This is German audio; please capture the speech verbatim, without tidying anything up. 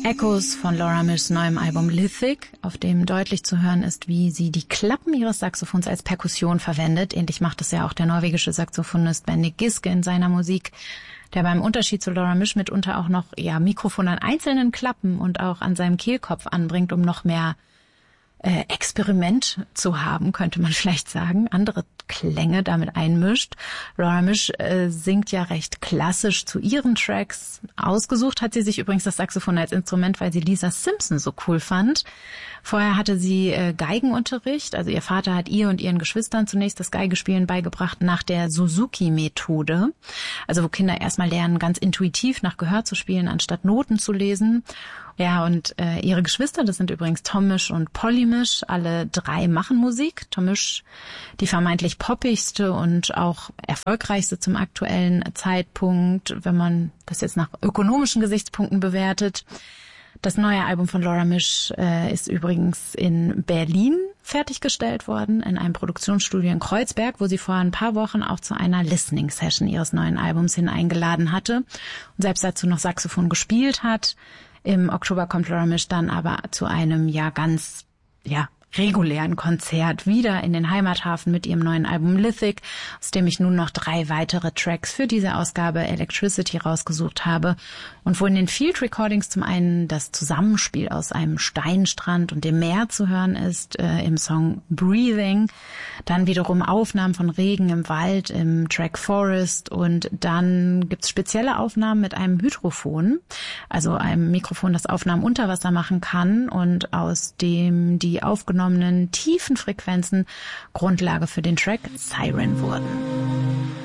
Echoes von Laura Mishs neuem Album Lithic, auf dem deutlich zu hören ist, wie sie die Klappen ihres Saxophons als Perkussion verwendet. Ähnlich macht es ja auch der norwegische Saxophonist Bendik Giske in seiner Musik, der beim Unterschied zu Laura Mish mitunter auch noch ja Mikrofon an einzelnen Klappen und auch an seinem Kehlkopf anbringt, um noch mehr äh, Experiment zu haben, könnte man vielleicht sagen, andere Klänge damit einmischt. Laura Mish äh, singt ja recht klassisch zu ihren Tracks. Ausgesucht hat sie sich übrigens das Saxophon als Instrument, weil sie Lisa Simpson so cool fand. Vorher hatte sie äh, Geigenunterricht, also ihr Vater hat ihr und ihren Geschwistern zunächst das Geigespielen beigebracht nach der Suzuki-Methode, also wo Kinder erstmal lernen, ganz intuitiv nach Gehör zu spielen, anstatt Noten zu lesen. Ja, und äh, ihre Geschwister, das sind übrigens Tom Misch und Polly Misch, alle drei machen Musik. Tom Misch, die vermeintlich poppigste und auch erfolgreichste zum aktuellen Zeitpunkt, wenn man das jetzt nach ökonomischen Gesichtspunkten bewertet. Das neue Album von Laura Mish äh, ist übrigens in Berlin fertiggestellt worden, in einem Produktionsstudio in Kreuzberg, wo sie vor ein paar Wochen auch zu einer Listening-Session ihres neuen Albums hin eingeladen hatte und selbst dazu noch Saxophon gespielt hat. Im Oktober kommt Laura Mish dann aber zu einem ja ganz ja regulären Konzert wieder in den Heimathafen mit ihrem neuen Album Lithic, aus dem ich nun noch drei weitere Tracks für diese Ausgabe Electricity rausgesucht habe und wo in den Field Recordings zum einen das Zusammenspiel aus einem Steinstrand und dem Meer zu hören ist, äh, im Song Breathing, dann wiederum Aufnahmen von Regen im Wald im Track Forest und dann gibt's spezielle Aufnahmen mit einem Hydrophon, also einem Mikrofon, das Aufnahmen unter Wasser machen kann und aus dem die aufgenommenen tiefen Frequenzen Grundlage für den Track Siren wurden.